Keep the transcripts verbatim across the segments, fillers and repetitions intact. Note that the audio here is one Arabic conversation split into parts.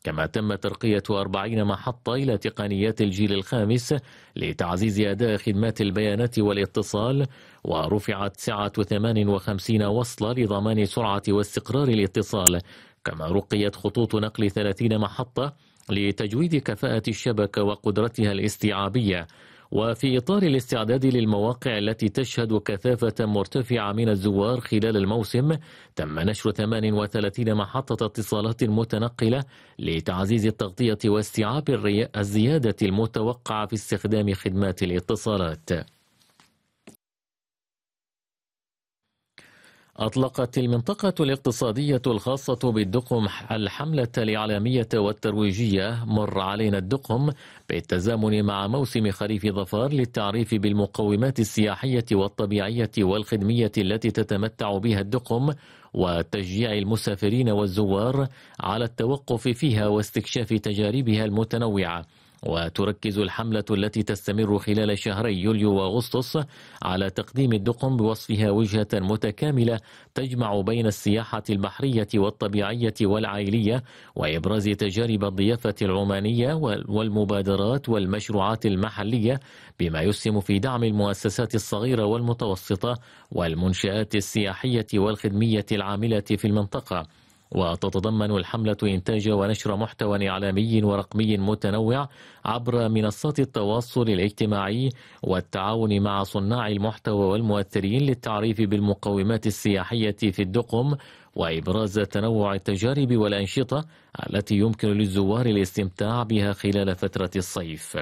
كما تم ترقية أربعين محطة إلى تقنيات الجيل الخامس لتعزيز أداء خدمات البيانات والاتصال، ورفعت سعة ثمان وخمسين وصلة لضمان سرعة واستقرار الاتصال. كما رقيت خطوط نقل ثلاثين محطة لتجويد كفاءة الشبكة وقدرتها الاستيعابية. وفي إطار الاستعداد للمواقع التي تشهد كثافة مرتفعة من الزوار خلال الموسم، تم نشر ثمان وثلاثين محطة اتصالات متنقلة لتعزيز التغطية واستيعاب الزيادة المتوقعة في استخدام خدمات الاتصالات. أطلقت المنطقة الاقتصادية الخاصة بالدقم الحملة الإعلامية والترويجية مر علينا الدقم بالتزامن مع موسم خريف ظفار للتعريف بالمقومات السياحية والطبيعية والخدمية التي تتمتع بها الدقم، وتشجيع المسافرين والزوار على التوقف فيها واستكشاف تجاربها المتنوعة. وتركز الحملة التي تستمر خلال شهري يوليو وأغسطس على تقديم الدقم بوصفها وجهة متكاملة تجمع بين السياحة البحرية والطبيعية والعائلية، وإبراز تجارب الضيافة العمانية والمبادرات والمشروعات المحلية، بما يسهم في دعم المؤسسات الصغيرة والمتوسطة والمنشآت السياحية والخدمية العاملة في المنطقة. وتتضمن الحملة إنتاج ونشر محتوى إعلامي ورقمي متنوع عبر منصات التواصل الاجتماعي، والتعاون مع صناع المحتوى والمؤثرين للتعريف بالمقومات السياحية في الدقم، وإبراز تنوع التجارب والأنشطة التي يمكن للزوار الاستمتاع بها خلال فترة الصيف.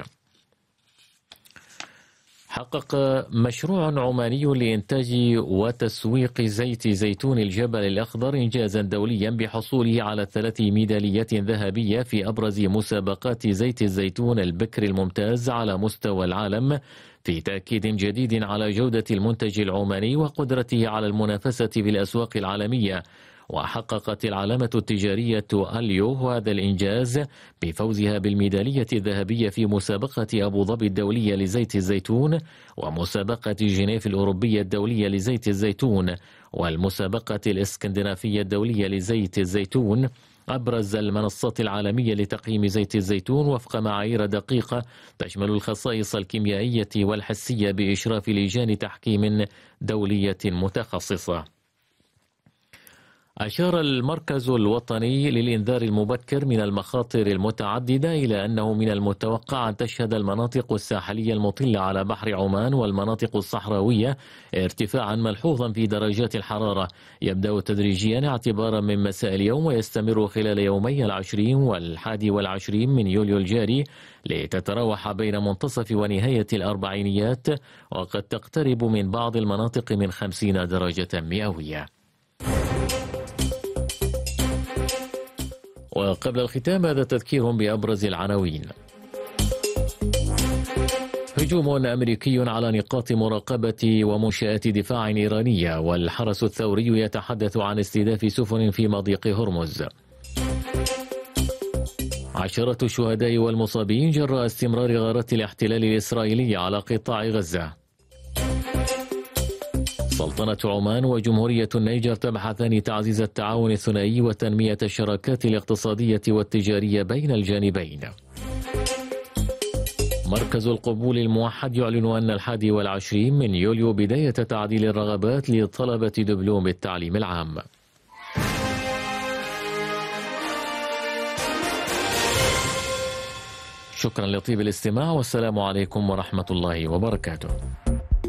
حقق مشروع عماني لإنتاج وتسويق زيت زيتون الجبل الأخضر إنجازا دوليا بحصوله على ثلاث ميداليات ذهبية في أبرز مسابقات زيت الزيتون البكر الممتاز على مستوى العالم، في تأكيد جديد على جودة المنتج العماني وقدرته على المنافسة في الأسواق العالمية. وحققت العلامة التجارية أليو هذا الإنجاز بفوزها بالميدالية الذهبية في مسابقة أبو ظبي الدولية لزيت الزيتون، ومسابقة جنيف الأوروبية الدولية لزيت الزيتون، والمسابقة الإسكندنافية الدولية لزيت الزيتون، أبرز المنصات العالمية لتقييم زيت الزيتون وفق معايير دقيقة تشمل الخصائص الكيميائية والحسية بإشراف لجان تحكيم دولية متخصصة. أشار المركز الوطني للإنذار المبكر من المخاطر المتعددة إلى أنه من المتوقع أن تشهد المناطق الساحلية المطلة على بحر عمان والمناطق الصحراوية ارتفاعا ملحوظا في درجات الحرارة، يبدأ تدريجيا اعتبارا من مساء اليوم ويستمر خلال يومي العشرين والحادي والعشرين من يوليو الجاري، لتتراوح بين منتصف ونهاية الأربعينيات، وقد تقترب من بعض المناطق من خمسين درجة مئوية. وقبل الختام هذا تذكير بأبرز العناوين. هجوم أمريكي على نقاط مراقبة ومنشآت دفاع إيرانية، والحرس الثوري يتحدث عن استهداف سفن في مضيق هرمز. عشرة الشهداء والمصابين جراء استمرار غارات الاحتلال الإسرائيلي على قطاع غزة. سلطنة عمان وجمهورية النيجر تبحثان تعزيز التعاون الثنائي وتنمية الشراكات الاقتصادية والتجارية بين الجانبين. مركز القبول الموحد يعلن أن الحادي والعشرين من يوليو بداية تعديل الرغبات لطلبة دبلوم التعليم العام. شكرا لطيب الاستماع، والسلام عليكم ورحمة الله وبركاته.